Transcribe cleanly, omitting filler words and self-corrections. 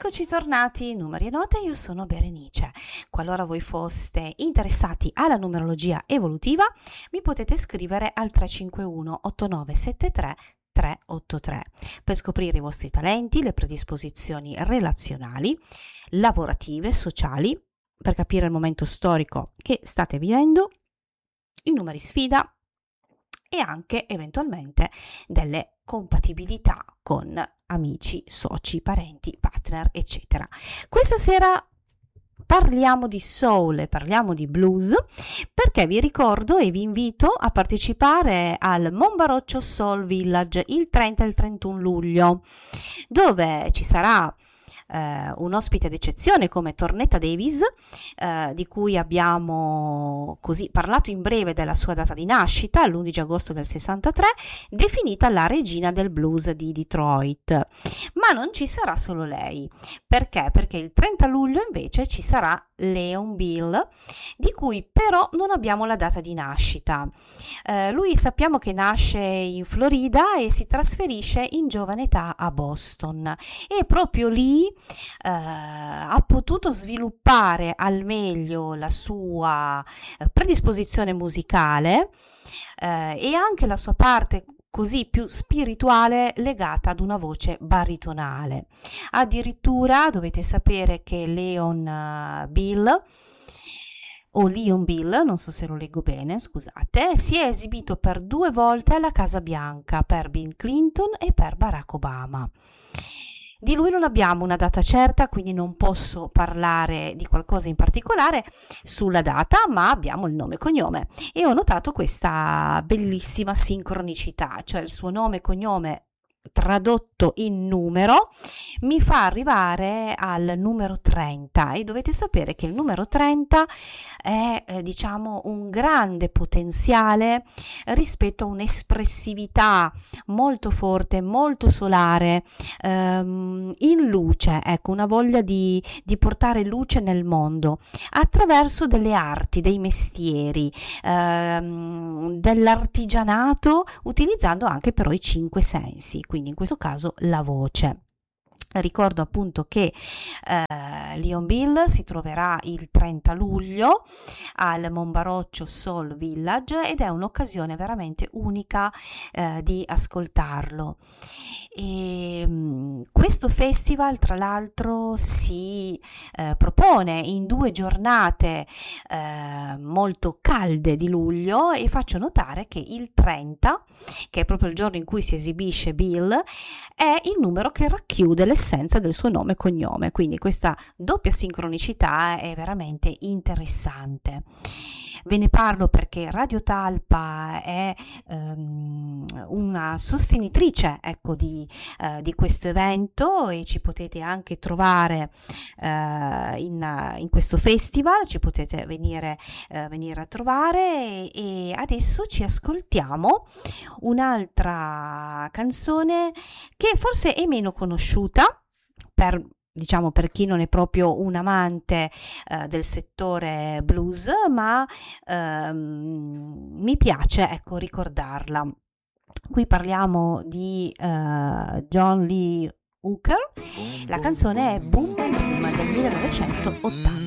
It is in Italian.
Eccoci tornati, numeri e note, io sono Berenice. Qualora voi foste interessati alla numerologia evolutiva, mi potete scrivere al 351 8973 383 per scoprire i vostri talenti, le predisposizioni relazionali, lavorative, sociali, per capire il momento storico che state vivendo, i numeri sfida e anche eventualmente delle compatibilità con amici, soci, parenti, partner, eccetera. Questa sera parliamo di soul e parliamo di blues perché vi ricordo e vi invito a partecipare al Monbaroccio Soul Village il 30 e il 31 luglio, dove ci sarà un ospite d'eccezione come Tornetta Davis, di cui abbiamo così parlato in breve della sua data di nascita, l'11 agosto del 63, definita la regina del blues di Detroit. Ma non ci sarà solo lei. Perché? Perché il 30 luglio invece ci sarà Leon Bill, di cui però non abbiamo la data di nascita. Lui sappiamo che nasce in Florida e si trasferisce in giovane età a Boston, e proprio lì ha potuto sviluppare al meglio la sua predisposizione musicale e anche la sua parte così più spirituale legata ad una voce baritonale. Addirittura dovete sapere che Leon Bill, non so se lo leggo bene, scusate, si è esibito per 2 volte alla Casa Bianca per Bill Clinton e per Barack Obama. Di lui non abbiamo una data certa, quindi non posso parlare di qualcosa in particolare sulla data, ma abbiamo il nome e cognome. E ho notato questa bellissima sincronicità, cioè il suo nome e cognome tradotto in numero mi fa arrivare al numero 30, e dovete sapere che il numero 30 è diciamo un grande potenziale rispetto a un'espressività molto forte, molto solare, in luce, ecco, una voglia di portare luce nel mondo attraverso delle arti, dei mestieri, dell'artigianato, utilizzando anche però i 5 sensi, quindi in questo caso la voce. Ricordo appunto che Leon Bill si troverà il 30 luglio al Monbaroccio Soul Village ed è un'occasione veramente unica di ascoltarlo. E questo festival tra l'altro si propone in 2 giornate molto calde di luglio, e faccio notare che il 30, che è proprio il giorno in cui si esibisce Bill, è il numero che racchiude l'essenza del suo nome e cognome, quindi questa doppia sincronicità è veramente interessante. Ve ne parlo perché Radio Talpa è una sostenitrice, ecco, di questo evento, e ci potete anche trovare in questo festival, ci potete venire a trovare, e adesso ci ascoltiamo un'altra canzone che forse è meno conosciuta per chi non è proprio un amante del settore blues, ma mi piace, ecco, ricordarla. Qui parliamo di John Lee Hooker, la canzone è Boom Boom del 1980.